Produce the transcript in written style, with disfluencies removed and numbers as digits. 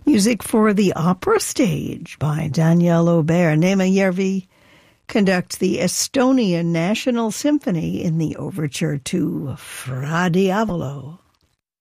Music for the opera stage by Daniel Aubert. Neema Järvi conducts the Estonian National Symphony in the overture to Fra Diavolo.